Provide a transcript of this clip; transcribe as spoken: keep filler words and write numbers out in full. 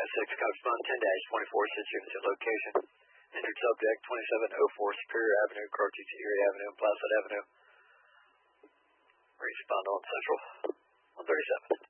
six, Cox Fund ten twenty-four, six units in location. Entered subject twenty-seven oh four Superior Avenue, Carthage, Erie Avenue, and Placid Avenue. Respond on Central one thirty-seven.